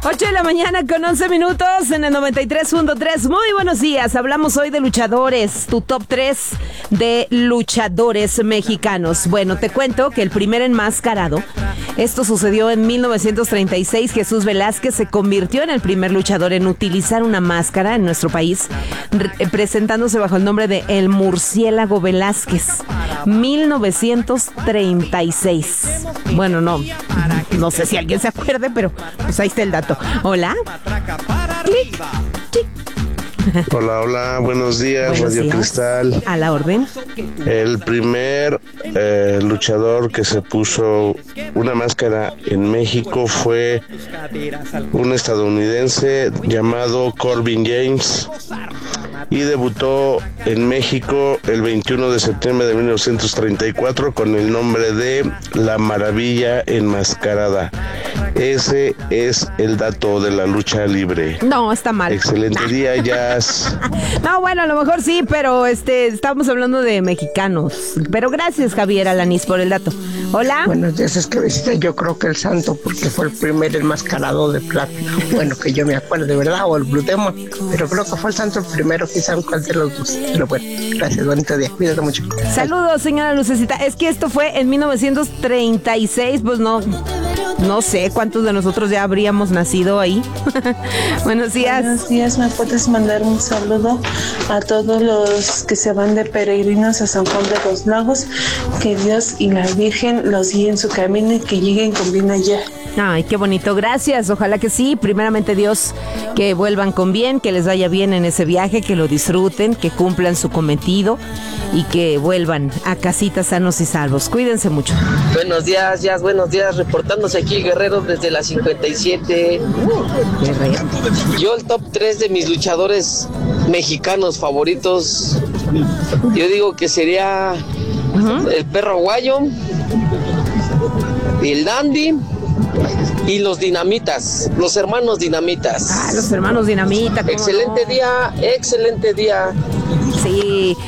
8 de la mañana con 11 minutos en el 93.3. Muy buenos días. Hablamos hoy de luchadores, tu top 3 de luchadores mexicanos. Bueno, te cuento que el primer enmascarado, esto sucedió en 1936. Jesús Velázquez se convirtió en el primer luchador en utilizar una máscara en nuestro país, presentándose bajo el nombre de El Murciélago Velázquez. 1936. Bueno, no sé si alguien se acuerde, pero pues ahí está el dato. Hola. Clic. Clic. Hola, buenos días, Buenos Radio días. Cristal. A la orden. El primer luchador que se puso una máscara en México fue un estadounidense llamado Corbin James y debutó en México el 21 de septiembre de 1934 con el nombre de La Maravilla Enmascarada. Ese es el dato de la lucha libre. No, está mal. Excelente día, Jazz. No, bueno, a lo mejor sí, pero estamos hablando de mexicanos. Pero gracias, Javier Alanis, por el dato. Hola. Buenos días, es que yo creo que el Santo, porque fue el primer enmascarado de plata. Bueno, que yo me acuerdo, de verdad, o el Blue Demon, pero creo que fue el Santo el primero, quizá cuál de los dos. Pero bueno, gracias, bonito día, cuídate mucho. Saludos, señora Lucecita. Es que esto fue en 1936, pues no sé cuántos de nosotros ya habríamos nacido ahí. Buenos días. Buenos días, ¿me puedes mandar un saludo a todos los que se van de peregrinos a San Juan de los Lagos? Que Dios y la Virgen los guíen en su camino y que lleguen con bien allá. Ay, qué bonito, gracias, ojalá que sí, primeramente Dios, que vuelvan con bien, que les vaya bien en ese viaje, que lo disfruten, que cumplan su cometido y que vuelvan a casita sanos y salvos. Cuídense mucho. Buenos días, Jazz, buenos días, reportándose aquí Guerrero desde la 57. Guerrero. Yo el top 3 de mis luchadores mexicanos favoritos, yo digo que sería el Perro Aguayo, el Dandy y los Dinamitas, los hermanos Dinamitas. Los hermanos Dinamita. ¿cómo Excelente no? día, excelente día. Sí.